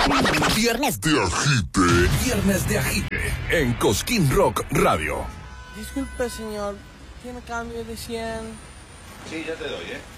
Viernes de agite. Viernes de agite. En Cosquín Rock Radio. Disculpe, señor. ¿Tiene cambio de 100? Sí, ya te doy,